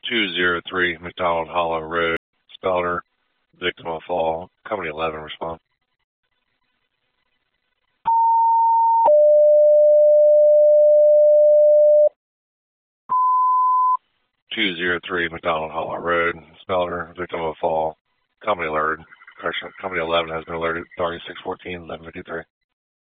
203 McDonald Hollow Road, Spelter, victim of fall. Company 11, respond. 203 McDonald Hollow Road, Spelter, victim of fall. Company 11 has been alerted. Target 614, 1153.